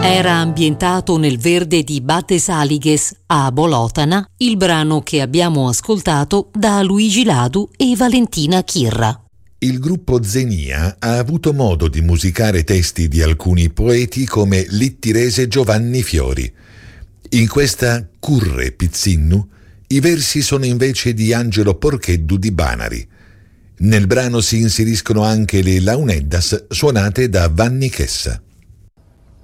Era ambientato nel verde di Battesaliges a Bolotana, il brano che abbiamo ascoltato da Luigi Ladu e Valentina Chirra. Il gruppo Zenia ha avuto modo di musicare testi di alcuni poeti come l'ittirese Giovanni Fiori. In questa Curre Pizzinnu i versi sono invece di Angelo Porcheddu di Banari. Nel brano si inseriscono anche le launeddas suonate da Vanni Chessa.